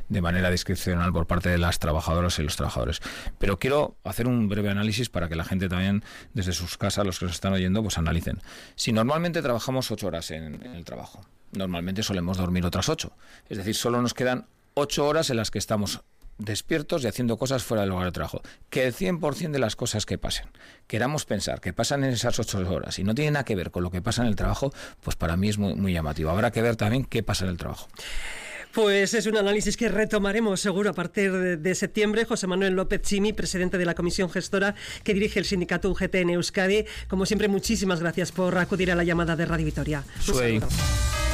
de manera discrecional por parte de las trabajadoras y los trabajadores. Pero quiero hacer un breve análisis para que la gente también, desde sus casas, los que nos están oyendo, pues analicen. Si normalmente trabajamos 8 horas en el trabajo, normalmente solemos dormir otras 8. Es decir, solo nos quedan 8 horas en las que estamos despiertos y haciendo cosas fuera del lugar de trabajo. Que el 100% de las cosas que pasen, queramos pensar que pasan en esas 8 horas y no tiene nada que ver con lo que pasa en el trabajo, pues para mí es muy, muy llamativo. Habrá que ver también qué pasa en el trabajo. Pues es un análisis que retomaremos seguro a partir de septiembre. José Manuel López Chimi, presidente de la comisión gestora que dirige el sindicato UGT en Euskadi. Como siempre, muchísimas gracias por acudir a la llamada de Radio Vitoria. Un saludo.